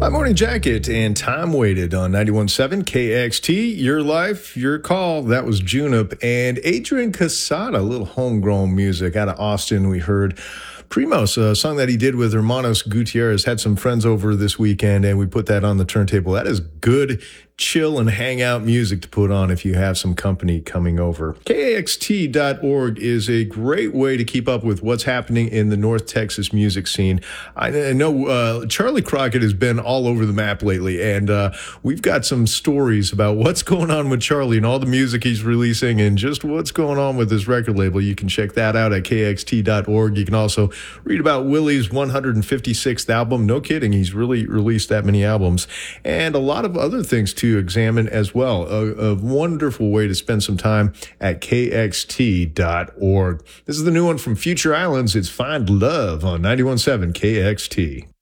My Morning Jacket and Time Waited on 91.7 KXT. Your life, your call. That was Junip and Adrian Casada, a little homegrown music out of Austin. We heard Primos, a song that he did with Hermanos Gutierrez. Had some friends over this weekend and we put that on the turntable. That is good chill and hangout music to put on if you have some company coming over. KAXT.org is a great way to keep up with what's happening in the North Texas music scene. I know Charlie Crockett has been all over the map lately, and we've got some stories about what's going on with Charlie and all the music he's releasing and just what's going on with his record label. You can check that out at KXT.org. You can also read about Willie's 156th album. No kidding, he's really released that many albums. And a lot of other things to examine as well. A wonderful way to spend some time at KXT.org. This is the new one from Future Islands. It's Find Love on 91.7 KXT.